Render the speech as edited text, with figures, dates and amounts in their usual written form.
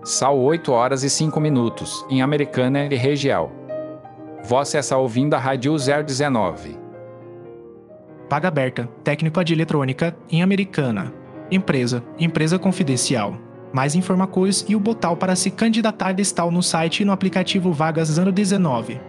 São 8 horas e 5 minutos, em Americana e região. Você está ouvindo a Rádio 019. Vaga aberta, técnico de eletrônica, em Americana. Empresa confidencial. Mais informações e o botão para se candidatar está no site e no aplicativo Vagas 019.